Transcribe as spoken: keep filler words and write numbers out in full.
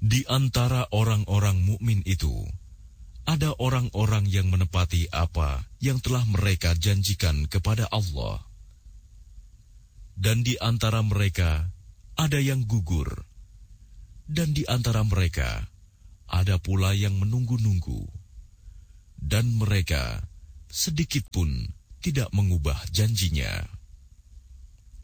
Di antara orang-orang mukmin itu, ada orang-orang yang menepati apa yang telah mereka janjikan kepada Allah. Dan di antara mereka ada yang gugur. Dan di antara mereka ada pula yang menunggu-nunggu. Dan mereka sedikit pun tidak mengubah janjinya.